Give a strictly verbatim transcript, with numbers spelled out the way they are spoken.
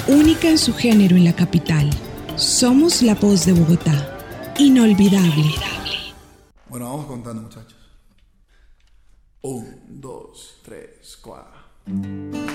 Única en su género en la capital. Somos la voz de Bogotá. Inolvidable. Bueno, vamos contando, muchachos. Un, dos, tres, cuatro.